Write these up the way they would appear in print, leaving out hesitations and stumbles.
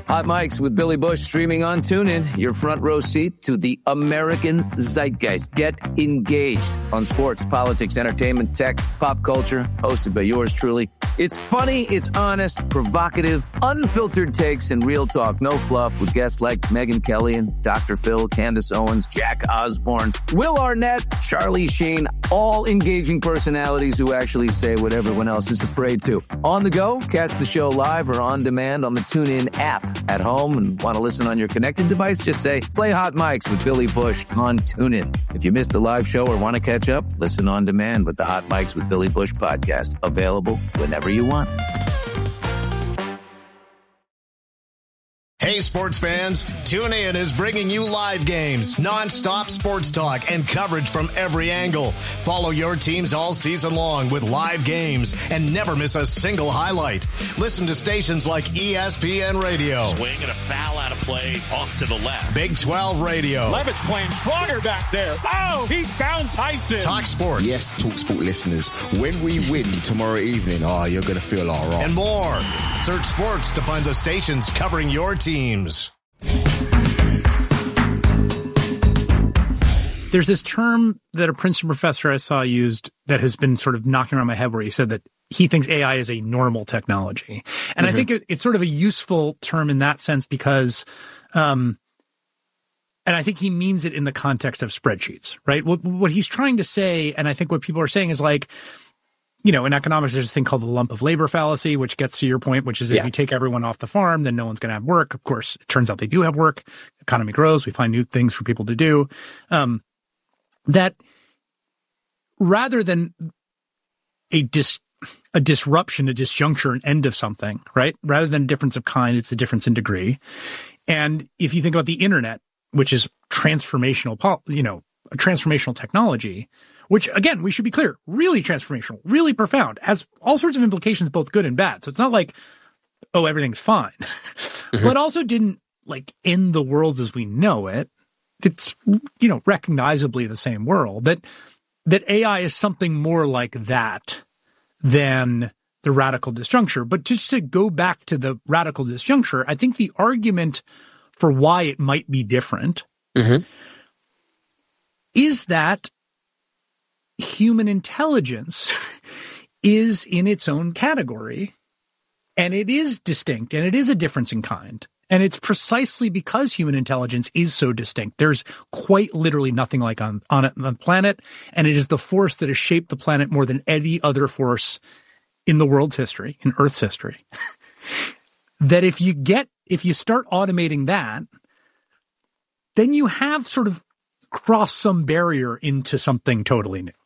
Hot Mics with Billy Bush streaming on TuneIn. Your front row seat to the American zeitgeist. Get engaged on sports, politics, entertainment, tech, pop culture. Hosted by yours truly. It's funny, it's honest, provocative, unfiltered takes, and real talk. No fluff with guests like Megyn Kelly and Dr. Phil, Candace Owens, Jack Osborne, Will Arnett, Charlie Sheen. All engaging personalities who actually say what everyone else is afraid to. On the go, catch the show live or on demand on the TuneIn app. At home and want to listen on your connected device, just say, play Hot Mics with Billy Bush on TuneIn. If you missed the live show or want to catch up, listen on demand with the Hot Mics with Billy Bush podcast. Available whenever you want. Hey, sports fans, TuneIn is bringing you live games, non-stop sports talk, and coverage from every angle. Follow your teams all season long with live games and never miss a single highlight. Listen to stations like ESPN Radio. Swing and a foul out of play off to the left. Big 12 Radio. Levitt's playing stronger back there. Oh, he found Tyson. Talk Sport. Yes, Talk Sport listeners, when we win tomorrow evening, you're going to feel all right. And more. Search sports to find the stations covering your teams. There's this term that a Princeton professor I saw used that has been sort of knocking around my head, where he said that he thinks AI is a normal technology. And I think it's sort of a useful term in that sense because, and I think he means it in the context of spreadsheets, right? What he's trying to say, and I think what people are saying is like, you know, in economics, there's this thing called the lump of labor fallacy, which gets to your point, which is if you take everyone off the farm, then no one's going to have work. Of course, it turns out they do have work. The economy grows. We find new things for people to do. That rather than a disruption, a disjuncture, an end of something, right? Rather than a difference of kind, it's a difference in degree. And if you think about the internet, which is transformational, a transformational technology, which, again, we should be clear, really transformational, really profound, has all sorts of implications, both good and bad. So it's not like, oh, everything's fine, but also didn't like end the world as we know it. It's, recognizably the same world. That AI is something more like that than the radical disjuncture. But just to go back to the radical disjuncture, I think the argument for why it might be different is that human intelligence is in its own category, and it is distinct, and it is a difference in kind. And it's precisely because human intelligence is so distinct. There's quite literally nothing like on the planet, and it is the force that has shaped the planet more than any other force in the world's history, in Earth's history. That if you start automating that, then you have sort of crossed some barrier into something totally new.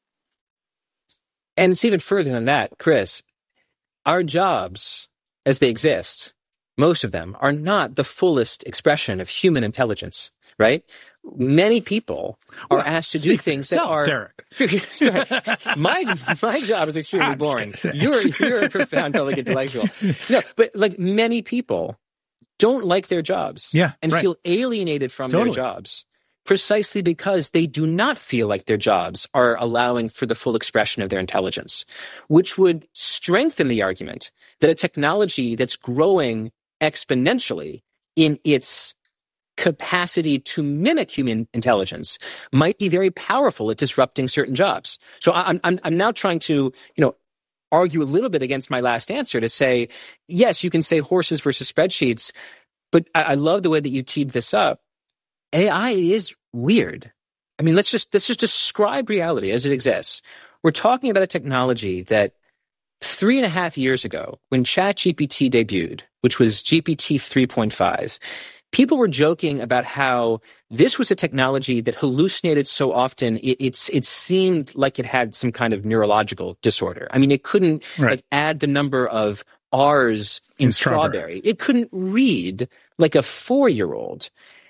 And it's even further than that, Chris. Our jobs, as they exist, most of them are not the fullest expression of human intelligence, right? Many people are asked to do things that are... Derek. Sorry. My job is extremely boring. You're a profound public intellectual. No, but like many people don't like their jobs and feel alienated from their jobs precisely because they do not feel like their jobs are allowing for the full expression of their intelligence, which would strengthen the argument that a technology that's growing exponentially in its capacity to mimic human intelligence might be very powerful at disrupting certain jobs. So I'm now trying to, argue a little bit against my last answer to say, yes, you can say horses versus spreadsheets, but I love the way that you teed this up. AI is weird. I mean, let's just describe reality as it exists. We're talking about a technology that 3.5 years ago, when ChatGPT debuted, which was GPT 3.5, people were joking about how this was a technology that hallucinated so often it seemed like it had some kind of neurological disorder. I mean, it couldn't add the number of R's in strawberry. It couldn't read like a 4-year-old.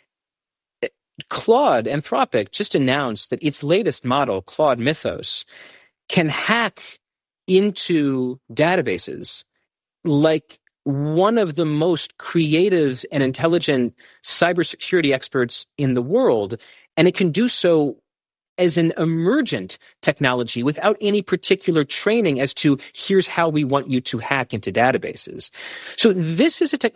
Claude Anthropic just announced that its latest model, Claude Mythos, can hack into databases like one of the most creative and intelligent cybersecurity experts in the world, and it can do so as an emergent technology without any particular training as to here's how we want you to hack into databases. So this is a technology